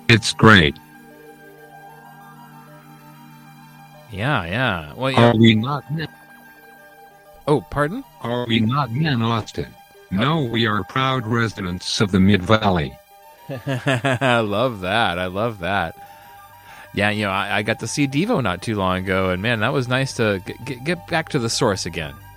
It's great. Yeah. Well, Are we not? Oh, pardon? Are we not in Austin? No, we are proud residents of the Mid-Valley. I love that. Yeah, I got to see Devo not too long ago, and man, that was nice to get back to the source again.